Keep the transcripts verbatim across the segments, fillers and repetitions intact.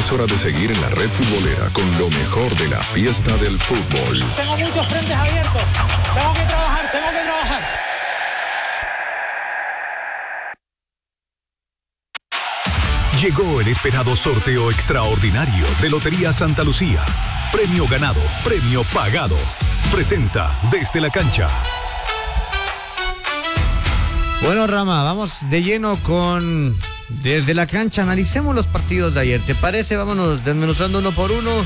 Es hora de seguir en la red futbolera con lo mejor de la fiesta del fútbol. Tengo muchos frentes abiertos. Tengo que trabajar, tengo que trabajar. Llegó el esperado sorteo extraordinario de Lotería Santa Lucía. Premio ganado, premio pagado. Presenta Desde la Cancha. Bueno, Rama, vamos de lleno con Desde la Cancha. Analicemos los partidos de ayer. ¿Te parece? Vámonos desmenuzando uno por uno.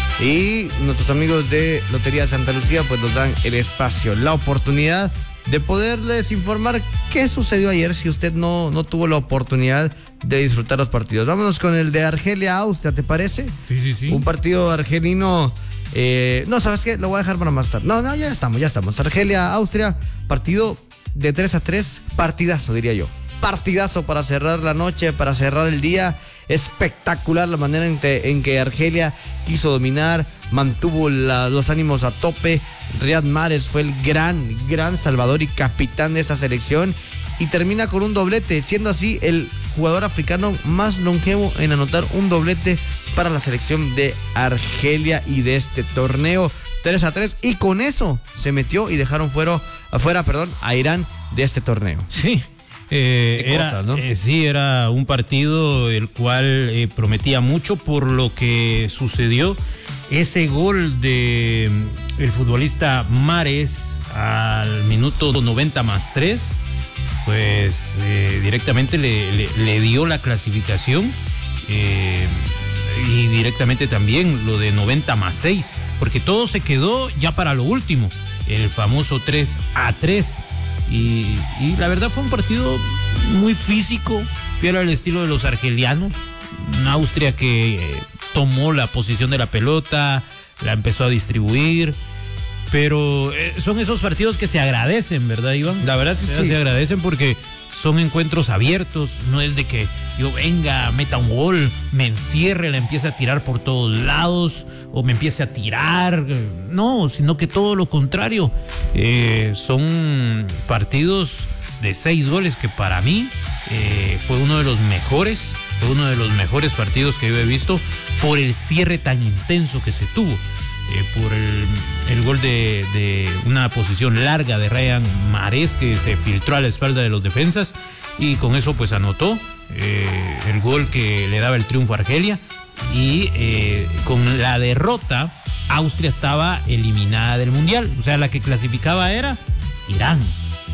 Y nuestros amigos de Lotería Santa Lucía pues nos dan el espacio, la oportunidad de poderles informar qué sucedió ayer si usted no, no tuvo la oportunidad de disfrutar los partidos. Vámonos con el de Argelia-Austria, ¿te parece? Sí, sí, sí. Un partido argelino. Eh, no, ¿sabes qué? Lo voy a dejar para más tarde. No, no, ya estamos, ya estamos. Argelia-Austria, partido de tres a tres, partidazo, diría yo. Partidazo para cerrar la noche, para cerrar el día. Espectacular la manera en que, en que Argelia quiso dominar, mantuvo la, los ánimos a tope. Riyad Mahrez fue el gran, gran salvador y capitán de esta selección y termina con un doblete, siendo así el jugador africano más longevo en anotar un doblete para la selección de Argelia y de este torneo. tres a tres, y con eso se metió y dejaron fuera, afuera perdón, a Irán de este torneo. Sí. Eh, era, cosas, ¿no? eh, sí, era un partido el cual eh, prometía mucho por lo que sucedió. Ese gol de el futbolista Mahrez al minuto noventa más tres, pues eh, directamente le, le, le dio la clasificación eh, y directamente también lo de noventa más seis, porque todo se quedó ya para lo último, el famoso tres a tres. Y, y la verdad fue un partido muy físico, fiel al estilo de los argelianos. Una Austria que eh, tomó la posición de la pelota, la empezó a distribuir, pero eh, son esos partidos que se agradecen, ¿verdad, Iván? La verdad es que sí. Se agradecen porque son encuentros abiertos, no es de que yo venga, meta un gol, me encierre, la empiece a tirar por todos lados o me empiece a tirar, no, sino que todo lo contrario. Eh, son partidos de seis goles que para mí eh, fue uno de los mejores, fue uno de los mejores partidos que yo he visto por el cierre tan intenso que se tuvo. Eh, por el, el gol de, de una posición larga de Riyad Mahrez que se filtró a la espalda de los defensas y con eso pues anotó eh, el gol que le daba el triunfo a Argelia y eh, con la derrota Austria estaba eliminada del Mundial, o sea la que clasificaba era Irán.